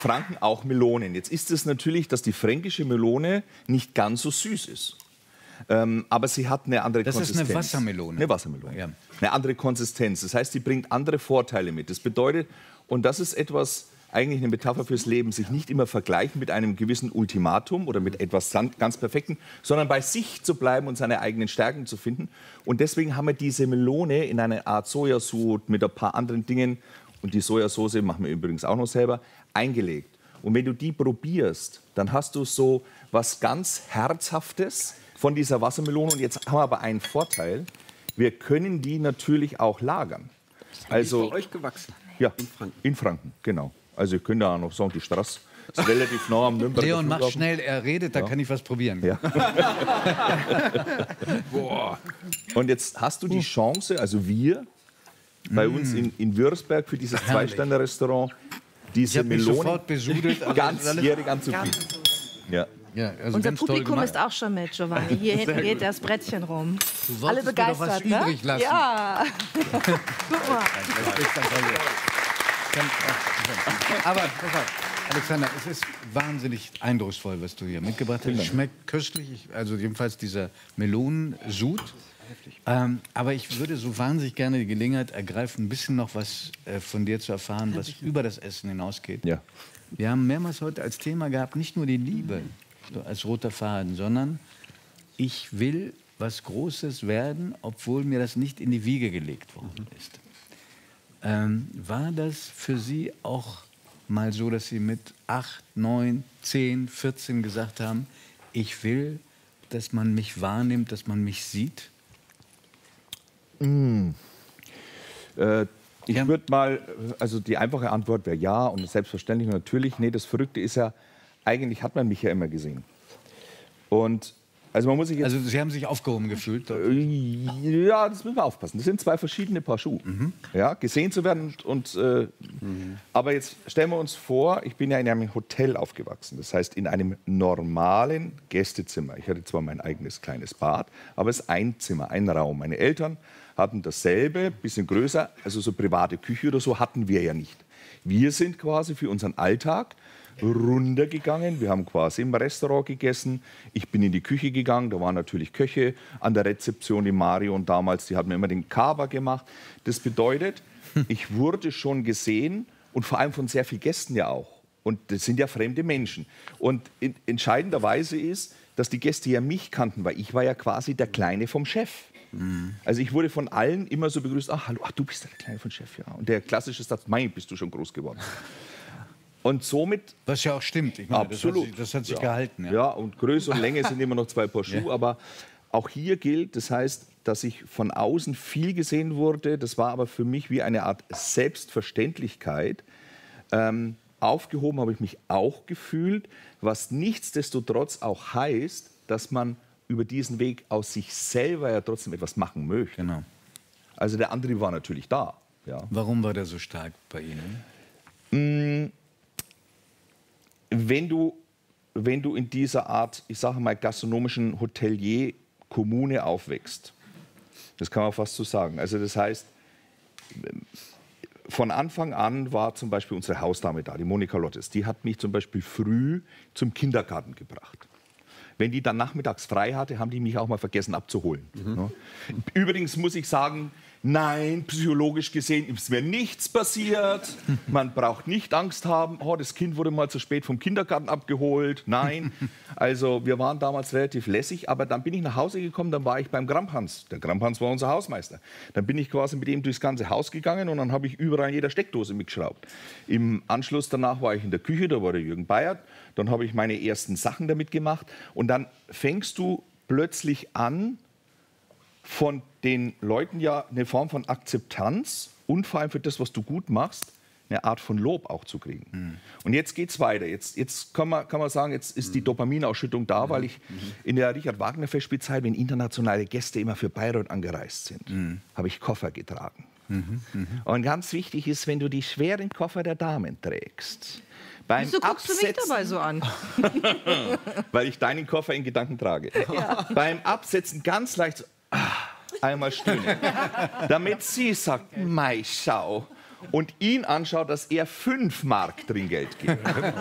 Franken auch Melonen. Jetzt ist es natürlich, dass die fränkische Melone nicht ganz so süß ist. Aber sie hat eine andere Konsistenz. Das ist eine Wassermelone. Eine Wassermelone. Ja. Eine andere Konsistenz. Das heißt, die bringt andere Vorteile mit. Das bedeutet, und das ist etwas, eigentlich eine Metapher fürs Leben, sich nicht immer vergleichen mit einem gewissen Ultimatum oder mit etwas ganz Perfekten, sondern bei sich zu bleiben und seine eigenen Stärken zu finden. Und deswegen haben wir diese Melone in einer Art Sojasud mit ein paar anderen Dingen, und die Sojasauce machen wir übrigens auch noch selber, eingelegt. Und wenn du die probierst, dann hast du so was ganz Herzhaftes von dieser Wassermelone. Und jetzt haben wir aber einen Vorteil. Wir können die natürlich auch lagern. Also, bei euch gewachsen? Ja, In Franken? In Franken, genau. Also ich könnte auch noch sagen, die Straße ist relativ nah am Nürnberger Leon, mach Flughafen. schnell, er redet, da kann ich was probieren. Ja. Boah. Und jetzt hast du die Chance, also wir, bei uns in Würzberg für dieses Zwei-Sterne-Restaurant, Ich diese habe mich Melone sofort besudelt. aber das ist alles- ganzjährig anzubieten. Ja. Ja, also Unser ganz toll Publikum gemacht. ist auch schon mit, Giovanni. Hier hinten geht das Brettchen rum. Du Alle wolltest mir doch was begeistert, ne? übrig lassen. Ja. Guck mal. Aber pass auf, Alexander, es ist wahnsinnig eindrucksvoll, was du hier mitgebracht hast. Es schmeckt köstlich, also jedenfalls dieser Melonensud. Aber ich würde so wahnsinnig gerne die Gelegenheit ergreifen, ein bisschen noch was von dir zu erfahren, was über das Essen hinausgeht. Ja. Wir haben mehrmals heute als Thema gehabt, nicht nur die Liebe so als roter Faden, sondern ich will was Großes werden, obwohl mir das nicht in die Wiege gelegt worden ist. War das für Sie auch mal so, dass Sie mit 8, 9, 10, 14 gesagt haben, ich will, dass man mich wahrnimmt, dass man mich sieht? Ich würde mal, also die einfache Antwort wäre ja und selbstverständlich und natürlich. Nee, das Verrückte ist ja, eigentlich hat man mich ja immer gesehen. Und also man muss sich jetzt... Also Sie haben sich aufgehoben gefühlt? Ja, das müssen wir aufpassen. Das sind zwei verschiedene Paar Schuhe. Ja, gesehen zu werden und... Aber jetzt stellen wir uns vor, ich bin ja in einem Hotel aufgewachsen. Das heißt, in einem normalen Gästezimmer. Ich hatte zwar mein eigenes kleines Bad, aber es ist ein Zimmer, ein Raum. Meine Eltern hatten dasselbe, bisschen größer, also so private Küche oder so hatten wir ja nicht. Wir sind quasi für unseren Alltag runtergegangen. Wir haben quasi im Restaurant gegessen. Ich bin in die Küche gegangen. Da waren natürlich Köche an der Rezeption, die Marion damals, die hat mir immer den Kaba gemacht. Das bedeutet, ich wurde schon gesehen und vor allem von sehr vielen Gästen ja auch. Und das sind ja fremde Menschen. Und entscheidenderweise ist, dass die Gäste ja mich kannten, weil ich war ja quasi der Kleine vom Chef. Also ich wurde von allen immer so begrüßt, ach, hallo, ach, du bist der Kleine vom Chef, ja. Und der klassische Satz, mein, bist du schon groß geworden. Und somit... Was ja auch stimmt. Ich meine, absolut. Das hat sich Ja. gehalten. Ja. Ja, und Größe und Länge sind immer noch zwei Paar Schuhe. Ja. Aber auch hier gilt, das heißt, dass ich von außen viel gesehen wurde. Das war aber für mich wie eine Art Selbstverständlichkeit. Aufgehoben habe ich mich auch gefühlt, was nichtsdestotrotz auch heißt, dass man über diesen Weg aus sich selber ja trotzdem etwas machen möchte. Genau. Also der Antrieb war natürlich da. Ja. Warum war der so stark bei Ihnen? Wenn du in dieser Art, ich sage mal, gastronomischen Hotelier-Kommune aufwächst, das kann man fast so sagen. Also das heißt, von Anfang an war zum Beispiel unsere Hausdame da, die Monika Lottes, die hat mich zum Beispiel früh zum Kindergarten gebracht. Wenn die dann nachmittags frei hatte, haben die mich auch mal vergessen abzuholen. Ne? Übrigens muss ich sagen, nein, psychologisch gesehen ist mir nichts passiert. Man braucht nicht Angst haben, oh, das Kind wurde mal zu spät vom Kindergarten abgeholt. Nein, also wir waren damals relativ lässig, aber dann bin ich nach Hause gekommen, dann war ich beim Gramphans. Der Gramphans war unser Hausmeister. Dann bin ich quasi mit ihm durchs ganze Haus gegangen und dann habe ich überall in jeder Steckdose mitgeschraubt. Im Anschluss danach war ich in der Küche, da war der Jürgen Bayert. Dann habe ich meine ersten Sachen damit gemacht und dann fängst du plötzlich an, von den Leuten ja eine Form von Akzeptanz und vor allem für das, was du gut machst, eine Art von Lob auch zu kriegen. Und jetzt geht es weiter. Jetzt kann man sagen, jetzt ist die Dopaminausschüttung da, weil ich in der Richard-Wagner-Festspielzeit, wenn internationale Gäste immer für Bayreuth angereist sind, habe ich Koffer getragen. Und ganz wichtig ist, wenn du die schweren Koffer der Damen trägst, beim Wieso guckst du mich dabei so an? Weil ich deinen Koffer in Gedanken trage. Ja. Beim Absetzen ganz leicht so, einmal stöhnen. Damit sie sagt, mei, schau. und ihn anschaut, dass er 5 Mark Trinkgeld gibt.